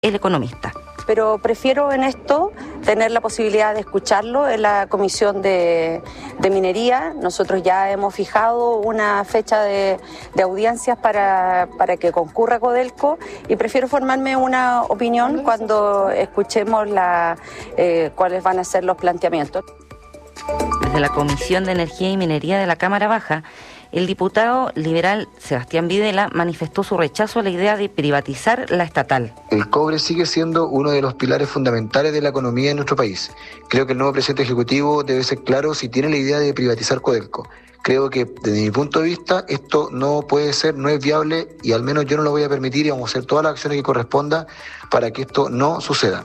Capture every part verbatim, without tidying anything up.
El Economista. Pero prefiero en esto tener la posibilidad de escucharlo en la Comisión de, de Minería. Nosotros ya hemos fijado una fecha de, de audiencias para, para que concurra Codelco y prefiero formarme una opinión cuando escuchemos la, eh, cuáles van a ser los planteamientos. Desde la Comisión de Energía y Minería de la Cámara Baja, el diputado liberal Sebastián Videla manifestó su rechazo a la idea de privatizar la estatal. El cobre sigue siendo uno de los pilares fundamentales de la economía en nuestro país. Creo que el nuevo presidente ejecutivo debe ser claro si tiene la idea de privatizar Codelco. Creo que desde mi punto de vista esto no puede ser, no es viable y al menos yo no lo voy a permitir y vamos a hacer todas las acciones que corresponda para que esto no suceda.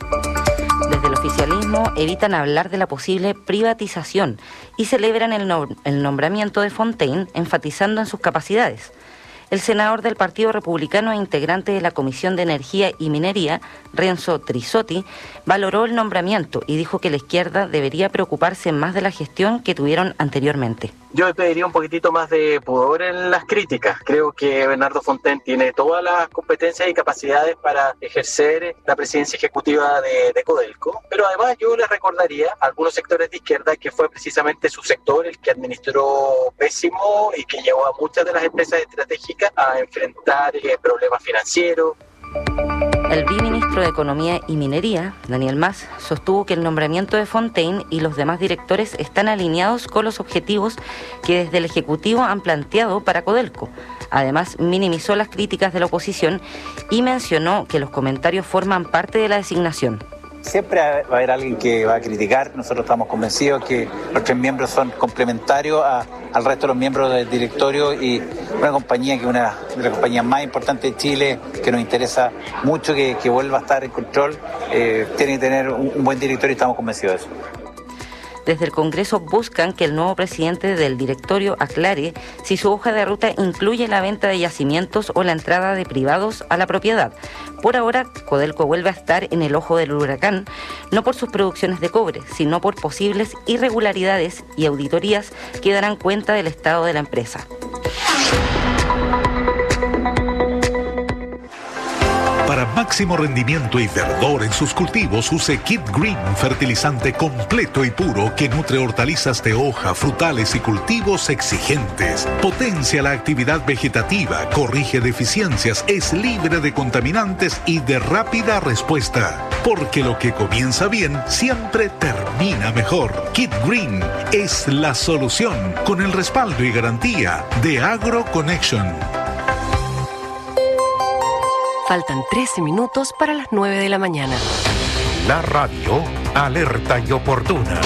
Desde el oficialismo evitan hablar de la posible privatización y celebran el, no- el nombramiento de Fontaine, enfatizando en sus capacidades. El senador del Partido Republicano e integrante de la Comisión de Energía y Minería, Renzo Trisotti, valoró el nombramiento y dijo que la izquierda debería preocuparse más de la gestión que tuvieron anteriormente. Yo le pediría un poquitito más de pudor en las críticas. Creo que Bernardo Fontaine tiene todas las competencias y capacidades para ejercer la presidencia ejecutiva de, de Codelco, pero además yo le recordaría a algunos sectores de izquierda que fue precisamente su sector el que administró pésimo y que llevó a muchas de las empresas estratégicas a enfrentar eh, problemas financieros. El viceministro de Economía y Minería, Daniel Mas, sostuvo que el nombramiento de Fontaine y los demás directores están alineados con los objetivos que desde el Ejecutivo han planteado para Codelco. Además, minimizó las críticas de la oposición y mencionó que los comentarios forman parte de la designación. Siempre va a haber alguien que va a criticar. Nosotros estamos convencidos que los tres miembros son complementarios a, al resto de los miembros del directorio y una compañía que es una de las compañías más importantes de Chile, que nos interesa mucho que, que vuelva a estar en control, eh, tiene que tener un, un buen directorio y estamos convencidos de eso. Desde el Congreso buscan que el nuevo presidente del directorio aclare si su hoja de ruta incluye la venta de yacimientos o la entrada de privados a la propiedad. Por ahora, Codelco vuelve a estar en el ojo del huracán, no por sus producciones de cobre, sino por posibles irregularidades y auditorías que darán cuenta del estado de la empresa. Para máximo rendimiento y verdor en sus cultivos, use Kid Green, fertilizante completo y puro que nutre hortalizas de hoja, frutales y cultivos exigentes. Potencia la actividad vegetativa, corrige deficiencias, es libre de contaminantes y de rápida respuesta. Porque lo que comienza bien siempre termina mejor. Kid Green es la solución con el respaldo y garantía de AgroConnection. Faltan trece minutos para las nueve de la mañana. La radio alerta y oportuna.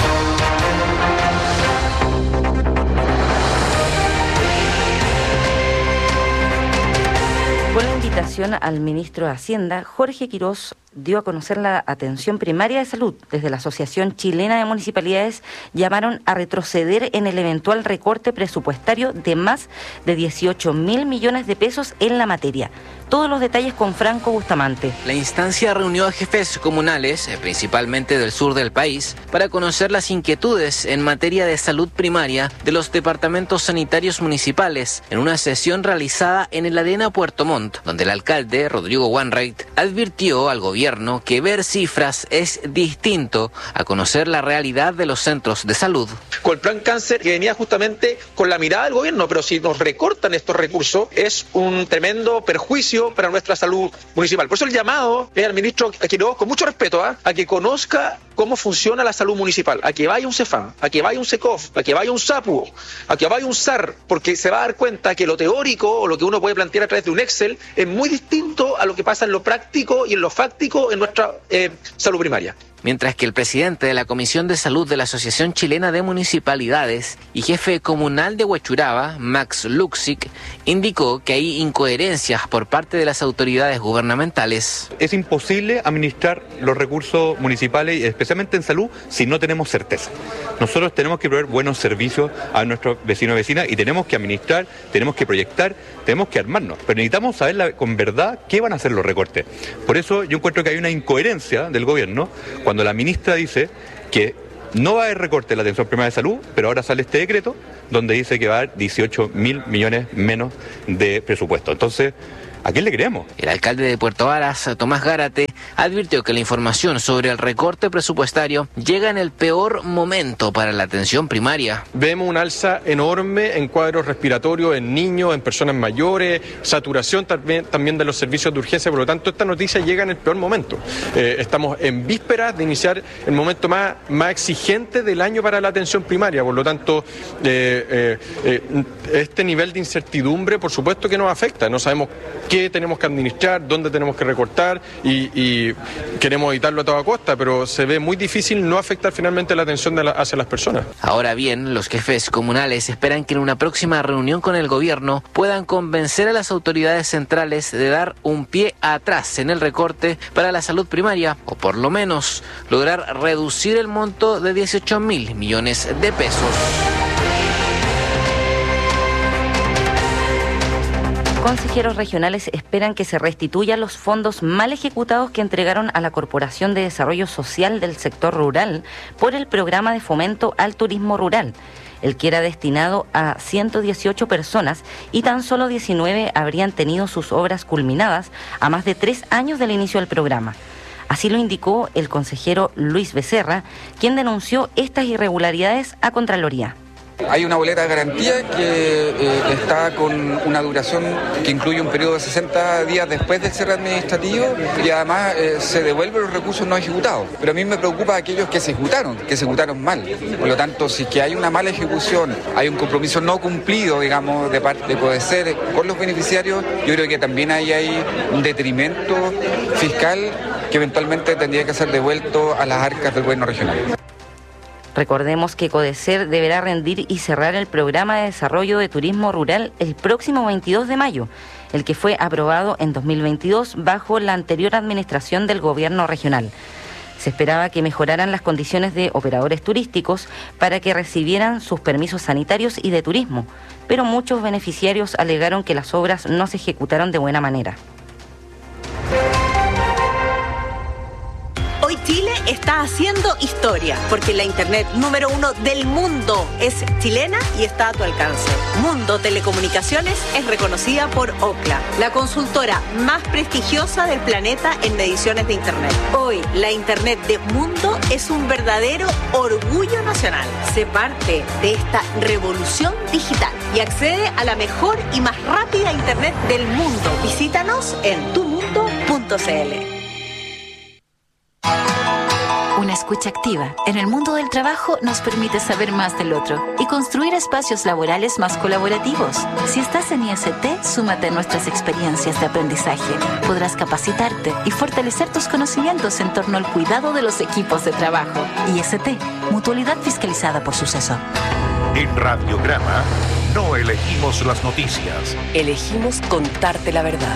Con la invitación al ministro de Hacienda, Jorge Quirós dio a conocer la atención primaria de salud. Desde la Asociación Chilena de Municipalidades llamaron a retroceder en el eventual recorte presupuestario de más de dieciocho mil millones de pesos en la materia. Todos los detalles con Franco Bustamante. La instancia reunió a jefes comunales, principalmente del sur del país, para conocer las inquietudes en materia de salud primaria de los departamentos sanitarios municipales en una sesión realizada en el Arena Puerto Montt, donde el alcalde, Rodrigo Wainwright, advirtió al gobierno que ver cifras es distinto a conocer la realidad de los centros de salud. Con el plan cáncer que venía justamente con la mirada del gobierno, pero si nos recortan estos recursos es un tremendo perjuicio para nuestra salud municipal. Por eso el llamado es al ministro Quirós, con mucho respeto, ¿eh? a que conozca cómo funciona la salud municipal, a que vaya un CEFAM, a que vaya un SECOF, a que vaya un SAPU, a que vaya un S A R, porque se va a dar cuenta que lo teórico o lo que uno puede plantear a través de un Excel es muy distinto a lo que pasa en lo práctico y en lo fáctico en nuestra eh, salud primaria. Mientras que el presidente de la Comisión de Salud de la Asociación Chilena de Municipalidades y jefe comunal de Huechuraba, Max Luxic, indicó que hay incoherencias por parte de las autoridades gubernamentales. Es imposible administrar los recursos municipales, especialmente en salud, si no tenemos certeza. Nosotros tenemos que proveer buenos servicios a nuestros vecinos y vecinas y tenemos que administrar, tenemos que proyectar, tenemos que armarnos, pero necesitamos saber la, con verdad qué van a hacer los recortes. Por eso yo encuentro que hay una incoherencia del gobierno cuando la ministra dice que no va a haber recorte en la atención primaria de salud, pero ahora sale este decreto donde dice que va a haber dieciocho mil millones menos de presupuesto. Entonces, ¿A quién le creemos? El alcalde de Puerto Varas, Tomás Gárate, advirtió que la información sobre el recorte presupuestario llega en el peor momento para la atención primaria. Vemos un alza enorme en cuadros respiratorios, en niños, en personas mayores, saturación también, también de los servicios de urgencia, por lo tanto esta noticia llega en el peor momento. Eh, estamos en vísperas de iniciar el momento más, más exigente del año para la atención primaria, por lo tanto eh, eh, eh, este nivel de incertidumbre por supuesto que nos afecta, no sabemos qué tenemos que administrar, dónde tenemos que recortar y, y queremos evitarlo a toda costa, pero se ve muy difícil no afectar finalmente la atención de la, hacia las personas. Ahora bien, los jefes comunales esperan que en una próxima reunión con el gobierno puedan convencer a las autoridades centrales de dar un pie atrás en el recorte para la salud primaria o por lo menos lograr reducir el monto de dieciocho mil millones de pesos. Consejeros regionales esperan que se restituyan los fondos mal ejecutados que entregaron a la Corporación de Desarrollo Social del Sector Rural por el programa de fomento al turismo rural, el que era destinado a ciento dieciocho personas y tan solo diecinueve habrían tenido sus obras culminadas a más de tres años del inicio del programa. Así lo indicó el consejero Luis Becerra, quien denunció estas irregularidades a Contraloría. Hay una boleta de garantía que eh, está con una duración que incluye un periodo de sesenta días después del cierre administrativo y además eh, se devuelven los recursos no ejecutados. Pero a mí me preocupa aquellos que se ejecutaron, que se ejecutaron mal. Por lo tanto, si que hay una mala ejecución, hay un compromiso no cumplido, digamos, de parte de CODESER con los beneficiarios, yo creo que también ahí hay un detrimento fiscal que eventualmente tendría que ser devuelto a las arcas del gobierno regional. Recordemos que CODESER deberá rendir y cerrar el programa de desarrollo de turismo rural el próximo veintidós de mayo, el que fue aprobado en dos mil veintidós bajo la anterior administración del gobierno regional. Se esperaba que mejoraran las condiciones de operadores turísticos para que recibieran sus permisos sanitarios y de turismo, pero muchos beneficiarios alegaron que las obras no se ejecutaron de buena manera. Hoy Chile está haciendo historia, porque la internet número uno del mundo es chilena y está a tu alcance. Mundo Telecomunicaciones es reconocida por Ookla, la consultora más prestigiosa del planeta en mediciones de internet. Hoy, la internet de Mundo es un verdadero orgullo nacional. Sé parte de esta revolución digital y accede a la mejor y más rápida internet del mundo. Visítanos en tu mundo punto c l. Una escucha activa en el mundo del trabajo nos permite saber más del otro y construir espacios laborales más colaborativos. Si estás en I S T, súmate a nuestras experiencias de aprendizaje. Podrás capacitarte y fortalecer tus conocimientos en torno al cuidado de los equipos de trabajo. I S T, mutualidad fiscalizada por Suceso. En Radiograma no elegimos las noticias. Elegimos contarte la verdad.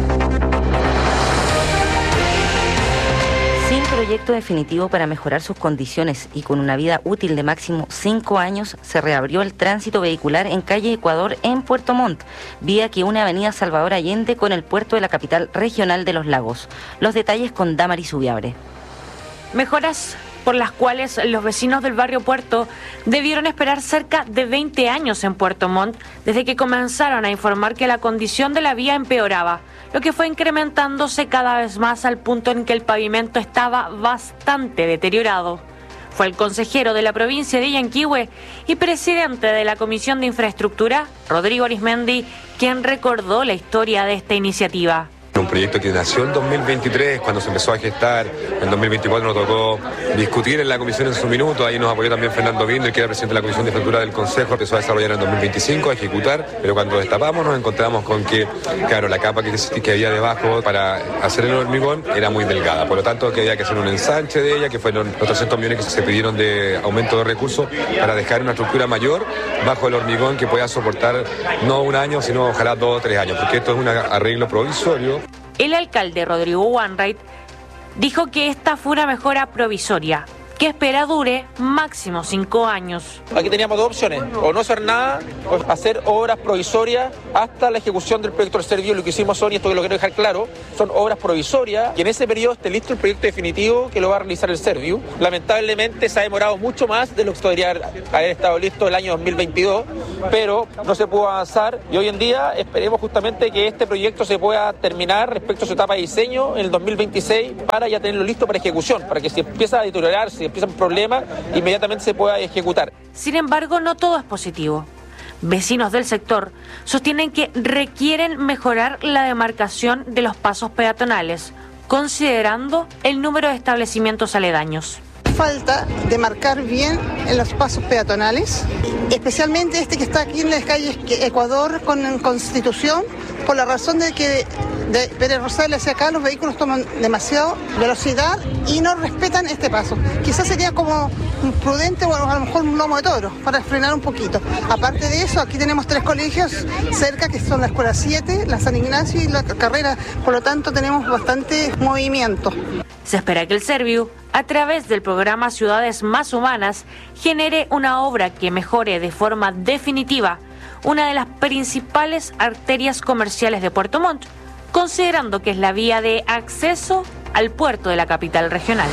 Sin proyecto definitivo para mejorar sus condiciones y con una vida útil de máximo cinco años, se reabrió el tránsito vehicular en calle Ecuador en Puerto Montt, vía que une avenida Salvador Allende con el puerto de la capital regional de Los Lagos. Los detalles con Damaris Ubiabre. Mejoras por las cuales los vecinos del barrio Puerto debieron esperar cerca de veinte años en Puerto Montt desde que comenzaron a informar que la condición de la vía empeoraba, lo que fue incrementándose cada vez más al punto en que el pavimento estaba bastante deteriorado. Fue el consejero de la provincia de Yanquihue y presidente de la Comisión de Infraestructura, Rodrigo Arismendi, quien recordó la historia de esta iniciativa. Un proyecto que nació en dos mil veintitrés, cuando se empezó a gestar. En dos mil veinticuatro nos tocó discutir en la comisión en su minuto. Ahí nos apoyó también Fernando Binder, que era presidente de la Comisión de Infraestructura del Consejo. Empezó a desarrollar en dos mil veinticinco, a ejecutar. Pero cuando destapamos nos encontramos con que, claro, la capa que, que había debajo para hacer el hormigón era muy delgada. Por lo tanto, que había que hacer un ensanche de ella, que fueron los trescientos millones que se pidieron de aumento de recursos para dejar una estructura mayor bajo el hormigón que pueda soportar no un año, sino ojalá dos o tres años, porque esto es un arreglo provisorio. El alcalde Rodrigo Wainwright dijo que esta fue una mejora provisoria, que espera dure máximo cinco años. Aquí teníamos dos opciones, o no hacer nada, o hacer obras provisorias hasta la ejecución del proyecto del Serviu. Lo que hicimos son, y esto lo quiero dejar claro, son obras provisorias, y en ese periodo esté listo el proyecto definitivo que lo va a realizar el Serviu. Lamentablemente se ha demorado mucho más de lo que podría haber estado listo el año dos mil veintidós, pero no se pudo avanzar, y hoy en día esperemos justamente que este proyecto se pueda terminar respecto a su etapa de diseño en el dos mil veintiséis para ya tenerlo listo para ejecución, para que si empieza a deteriorarse, si empiezan problemas, inmediatamente se pueda ejecutar. Sin embargo, no todo es positivo. Vecinos del sector sostienen que requieren mejorar la demarcación de los pasos peatonales, considerando el número de establecimientos aledaños. Falta de marcar bien en los pasos peatonales, especialmente este que está aquí en las calles Ecuador con Constitución, por la razón de que de Pérez Rosales hacia acá los vehículos toman demasiada velocidad y no respetan este paso. Quizás sería como prudente o a lo mejor un lomo de toro para frenar un poquito. Aparte de eso, aquí tenemos tres colegios cerca que son la Escuela siete, la San Ignacio y la Carrera, por lo tanto tenemos bastante movimiento. Se espera que el Serviu, a través del programa Ciudades Más Humanas, genere una obra que mejore de forma definitiva una de las principales arterias comerciales de Puerto Montt, considerando que es la vía de acceso al puerto de la capital regional.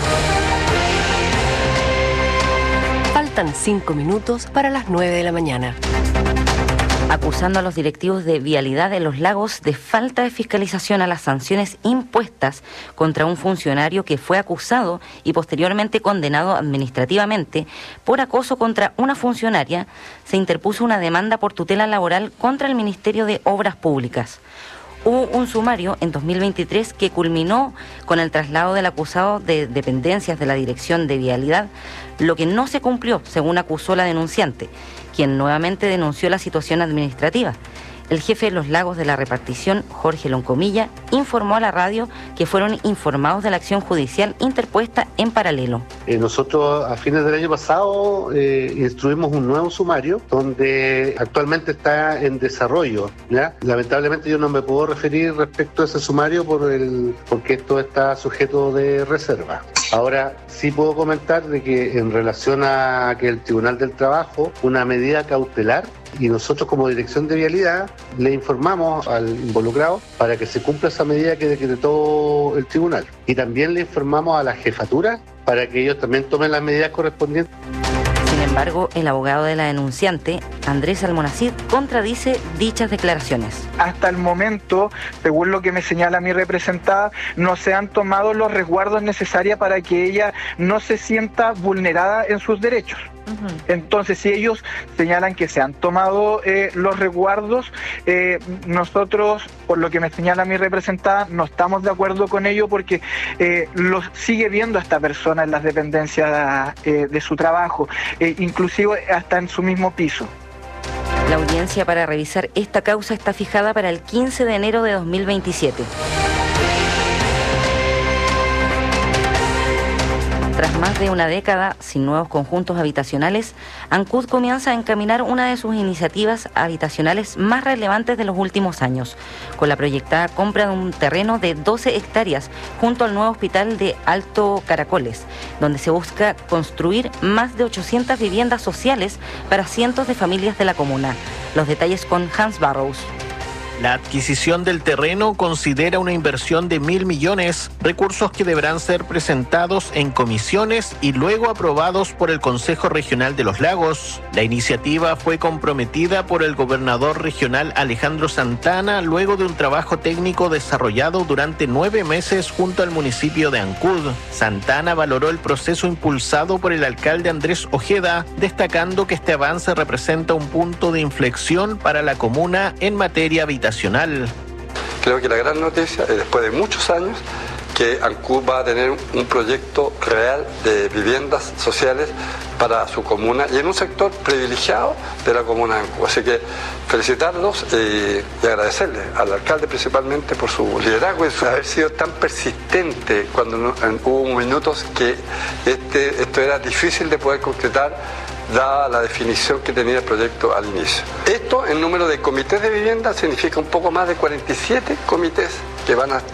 Faltan cinco minutos para las nueve de la mañana. Acusando a los directivos de Vialidad de Los Lagos de falta de fiscalización a las sanciones impuestas contra un funcionario que fue acusado y posteriormente condenado administrativamente por acoso contra una funcionaria, se interpuso una demanda por tutela laboral contra el Ministerio de Obras Públicas. Hubo un sumario en dos mil veintitrés que culminó con el traslado del acusado de dependencias de la Dirección de Vialidad, lo que no se cumplió, según acusó la denunciante, quien nuevamente denunció la situación administrativa. El jefe de Los Lagos de la repartición, Jorge Loncomilla, informó a la radio que fueron informados de la acción judicial interpuesta en paralelo. Eh, nosotros a fines del año pasado eh, instruimos un nuevo sumario donde actualmente está en desarrollo, ¿ya? Lamentablemente yo no me puedo referir respecto a ese sumario por el, porque esto está sujeto de reserva. Ahora sí puedo comentar de que en relación a que el Tribunal del Trabajo, una medida cautelar, y nosotros como Dirección de Vialidad le informamos al involucrado para que se cumpla esa medida que decretó el tribunal. Y también le informamos a la jefatura para que ellos también tomen las medidas correspondientes. Sin embargo, el abogado de la denunciante, Andrés Almonacid, contradice dichas declaraciones. Hasta el momento, según lo que me señala mi representada, no se han tomado los resguardos necesarios para que ella no se sienta vulnerada en sus derechos. Entonces, si ellos señalan que se han tomado eh, los resguardos, eh, nosotros, por lo que me señala mi representada, no estamos de acuerdo con ello porque eh, los sigue viendo a esta persona en las dependencias eh, de su trabajo, eh, inclusive hasta en su mismo piso. La audiencia para revisar esta causa está fijada para el quince de enero de dos mil veintisiete. Tras más de una década sin nuevos conjuntos habitacionales, ANCUD comienza a encaminar una de sus iniciativas habitacionales más relevantes de los últimos años, con la proyectada compra de un terreno de doce hectáreas junto al nuevo hospital de Alto Caracoles, donde se busca construir más de ochocientas viviendas sociales para cientos de familias de la comuna. Los detalles con Hans Barrows. La adquisición del terreno considera una inversión de mil millones, recursos que deberán ser presentados en comisiones y luego aprobados por el Consejo Regional de los Lagos. La iniciativa fue comprometida por el gobernador regional Alejandro Santana luego de un trabajo técnico desarrollado durante nueve meses junto al municipio de Ancud. Santana valoró el proceso impulsado por el alcalde Andrés Ojeda, destacando que este avance representa un punto de inflexión para la comuna en materia habitacional. Creo que la gran noticia es después de muchos años que Ancud va a tener un proyecto real de viviendas sociales para su comuna y en un sector privilegiado de la comuna de Ancud. Así que felicitarlos y, y agradecerles al alcalde principalmente por su liderazgo y su haber sido tan persistente cuando no, en, hubo minutos que este, esto era difícil de poder concretar dada la definición que tenía el proyecto al inicio. Esto en número de comités de vivienda significa un poco más de cuarenta y siete comités que van a estar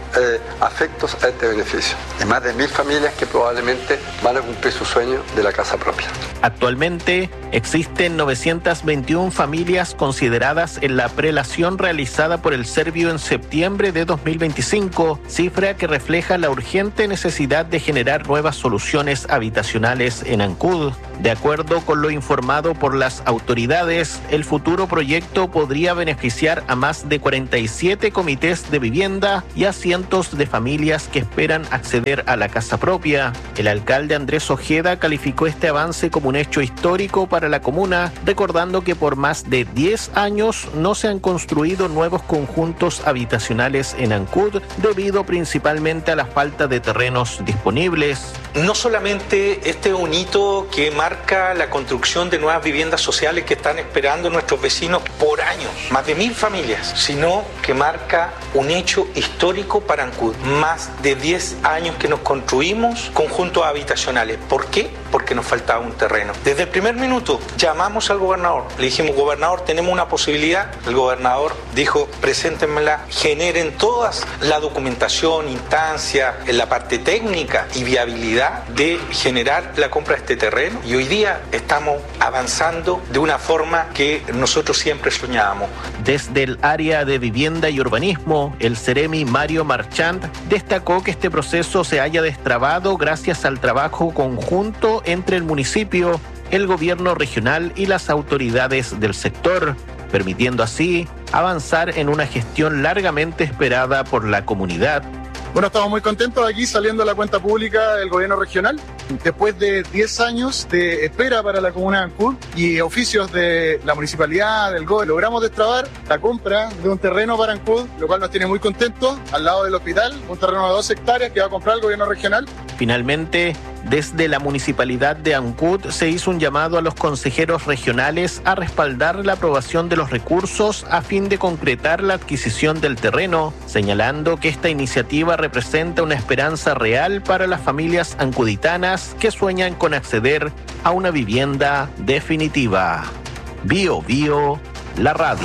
eh, afectos a este beneficio. De más de mil familias que probablemente van a cumplir su sueño de la casa propia. Actualmente existen novecientas veintiuna familias consideradas en la prelación realizada por el Servio en septiembre de dos mil veinticinco, cifra que refleja la urgente necesidad de generar nuevas soluciones habitacionales en Ancud. De acuerdo con lo informado por las autoridades, el futuro proyecto podría beneficiar a más de cuarenta y siete comités de vivienda y a cientos de familias que esperan acceder a la casa propia. El alcalde Andrés Ojeda calificó este avance como un hecho histórico para la comuna, recordando que por más de diez años no se han construido nuevos conjuntos habitacionales en Ancud, debido principalmente a la falta de terrenos disponibles. No solamente este es un hito que marca la construcción de nuevas viviendas sociales que están esperando nuestros vecinos por años, más de mil familias, sino que marca un hecho histórico para Ancud. Más de diez años que nos construimos conjuntos habitacionales. ¿Por qué? Porque nos faltaba un terreno. Desde el primer minuto llamamos al gobernador, le dijimos: gobernador, tenemos una posibilidad. El gobernador dijo: preséntenmela, generen todas la documentación, instancia, en la parte técnica y viabilidad de generar la compra de este terreno, y hoy día estamos avanzando de una forma que nosotros siempre soñábamos. Desde el área de vivienda y urbanismo, el Ceremi Mario Marchand destacó que este proceso se haya destrabado gracias al trabajo conjunto entre el municipio, el gobierno regional y las autoridades del sector, permitiendo así avanzar en una gestión largamente esperada por la comunidad. Bueno, estamos muy contentos aquí saliendo a la cuenta pública del gobierno regional. Después de diez años de espera para la comuna de Ancud y oficios de la municipalidad, del G O E, logramos destrabar la compra de un terreno para Ancud, lo cual nos tiene muy contentos, al lado del hospital, un terreno de dos hectáreas que va a comprar el gobierno regional. Finalmente, desde la municipalidad de Ancud se hizo un llamado a los consejeros regionales a respaldar la aprobación de los recursos a fin de concretar la adquisición del terreno, señalando que esta iniciativa representa una esperanza real para las familias ancuditanas que sueñan con acceder a una vivienda definitiva. Bio Bio, la radio.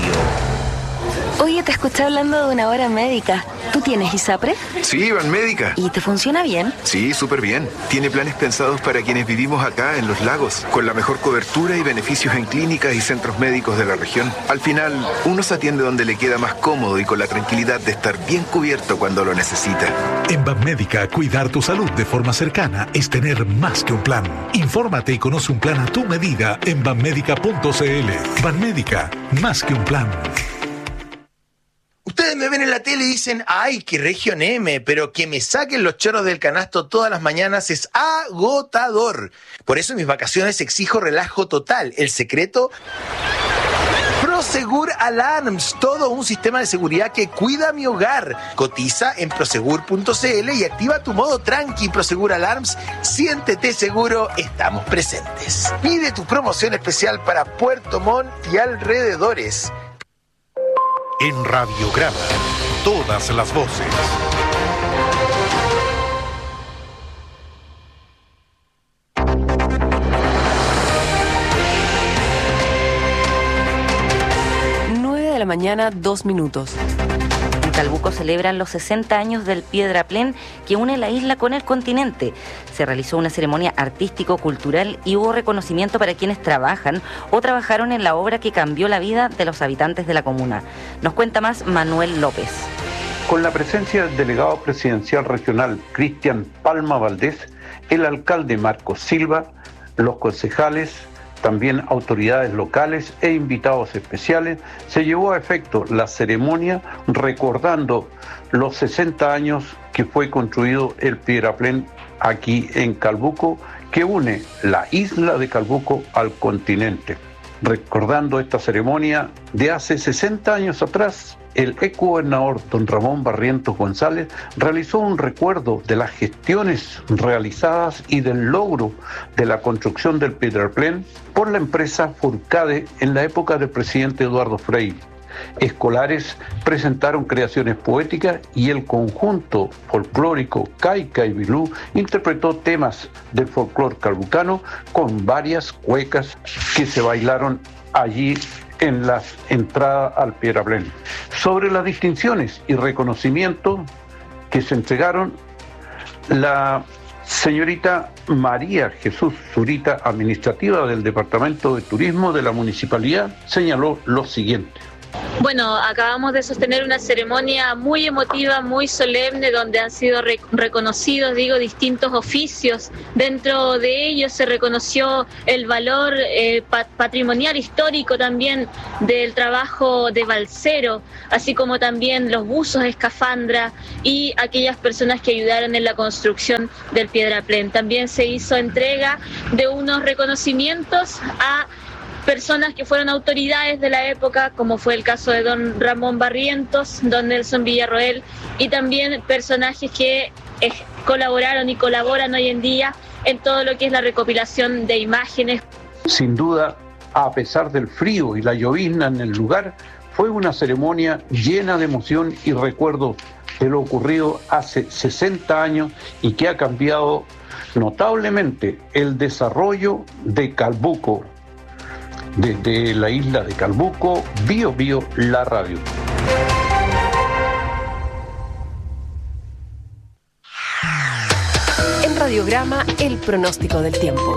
Oye, te escuché hablando de una hora médica. ¿Tú tienes ISAPRE? Sí, Banmédica. ¿Y te funciona bien? Sí, súper bien. Tiene planes pensados para quienes vivimos acá en Los Lagos, con la mejor cobertura y beneficios en clínicas y centros médicos de la región. Al final, uno se atiende donde le queda más cómodo y con la tranquilidad de estar bien cubierto cuando lo necesita. En Banmédica, cuidar tu salud de forma cercana es tener más que un plan. Infórmate y conoce un plan a tu medida en banmédica punto c l. Banmédica, más que un plan. Ustedes me ven en la tele y dicen: ¡ay, qué región M! Pero que me saquen los chorros del canasto todas las mañanas es agotador. Por eso en mis vacaciones exijo relajo total. El secreto: Prosegur Alarms, todo un sistema de seguridad que cuida mi hogar. Cotiza en prosegur punto c l y activa tu modo tranqui. Prosegur Alarms, siéntete seguro, estamos presentes. Pide tu promoción especial para Puerto Montt y alrededores. En Radiograma, todas las voces. nueve de la mañana, dos minutos. En Calbuco celebran los sesenta años del Piedraplén que une la isla con el continente. Se realizó una ceremonia artístico-cultural y hubo reconocimiento para quienes trabajan o trabajaron en la obra que cambió la vida de los habitantes de la comuna. Nos cuenta más Manuel López. Con la presencia del delegado presidencial regional Cristian Palma Valdés, el alcalde Marcos Silva, los concejales, también autoridades locales e invitados especiales, se llevó a efecto la ceremonia recordando los sesenta años que fue construido el Piedraplén aquí en Calbuco, que une la isla de Calbuco al continente. Recordando esta ceremonia de hace sesenta años atrás, el exgobernador don Ramón Barrientos González realizó un recuerdo de las gestiones realizadas y del logro de la construcción del Piedraplén por la empresa Furcade en la época del presidente Eduardo Frei. Escolares presentaron creaciones poéticas y el conjunto folclórico Caica y Bilú interpretó temas del folclore calbucano con varias cuecas que se bailaron allí en la entrada al Piedraplén. Sobre las distinciones y reconocimientos que se entregaron, la señorita María Jesús Zurita, administrativa del Departamento de Turismo de la Municipalidad, señaló lo siguiente. Bueno, acabamos de sostener una ceremonia muy emotiva, muy solemne, donde han sido re- reconocidos, digo, distintos oficios. Dentro de ellos se reconoció el valor eh, pat- patrimonial histórico también del trabajo de balsero, así como también los buzos escafandra y aquellas personas que ayudaron en la construcción del Piedraplén. También se hizo entrega de unos reconocimientos a personas que fueron autoridades de la época, como fue el caso de don Ramón Barrientos, don Nelson Villarroel, y también personajes que eh, colaboraron y colaboran hoy en día en todo lo que es la recopilación de imágenes. Sin duda, a pesar del frío y la llovizna en el lugar, fue una ceremonia llena de emoción y recuerdo de lo ocurrido hace sesenta años y que ha cambiado notablemente el desarrollo de Calbuco. Desde la isla de Calbuco, Bio Bio, la radio. En Radiograma, el pronóstico del tiempo.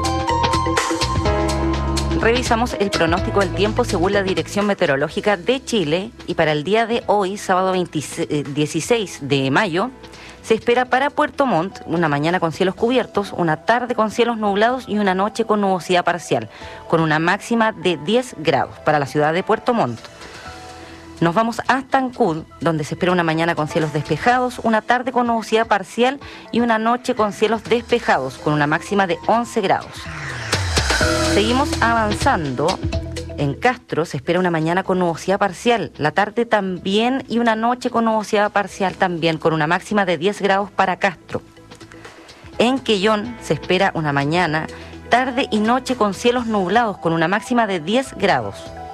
Revisamos el pronóstico del tiempo según la Dirección Meteorológica de Chile y para el día de hoy, sábado dieciséis de mayo, se espera para Puerto Montt una mañana con cielos cubiertos, una tarde con cielos nublados y una noche con nubosidad parcial, con una máxima de diez grados para la ciudad de Puerto Montt. Nos vamos hasta Ancud, donde se espera una mañana con cielos despejados, una tarde con nubosidad parcial y una noche con cielos despejados, con una máxima de once grados. Seguimos avanzando. En Castro se espera una mañana con nubosidad parcial, la tarde también y una noche con nubosidad parcial también, con una máxima de diez grados para Castro. En Quellón se espera una mañana, tarde y noche con cielos nublados, con una máxima de diez grados.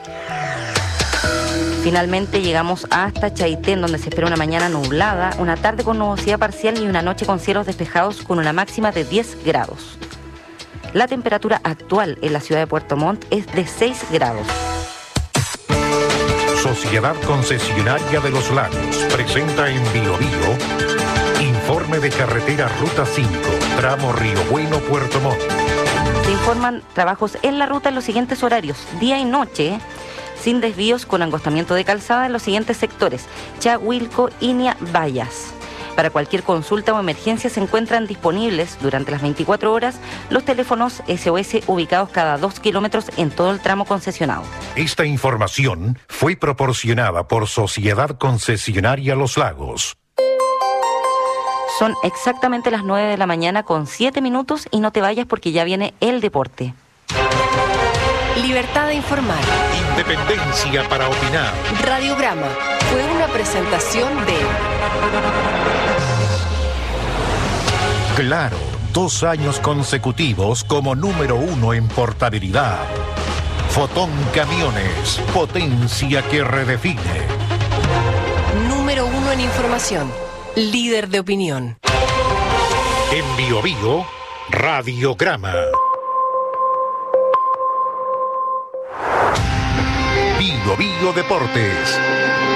Finalmente llegamos hasta Chaitén, donde se espera una mañana nublada, una tarde con nubosidad parcial y una noche con cielos despejados, con una máxima de diez grados. La temperatura actual en la ciudad de Puerto Montt es de seis grados. Sociedad Concesionaria de los Lagos presenta en Bio Bio informe de carretera Ruta cinco, tramo Río Bueno, Puerto Montt. Se informan trabajos en la ruta en los siguientes horarios, día y noche, sin desvíos, con angostamiento de calzada en los siguientes sectores: Chahuilco, Inia, Vallas. Para cualquier consulta o emergencia se encuentran disponibles durante las veinticuatro horas los teléfonos S O S ubicados cada dos kilómetros en todo el tramo concesionado. Esta información fue proporcionada por Sociedad Concesionaria Los Lagos. Son exactamente las nueve de la mañana con siete minutos y no te vayas porque ya viene el deporte. Libertad de informar. Independencia para opinar. Radiograma fue una presentación de... Claro, dos años consecutivos como número uno en portabilidad. Fotón Camiones, potencia que redefine. Número uno en información, líder de opinión. En Bio Bio, Radiograma. Bio Bio Deportes.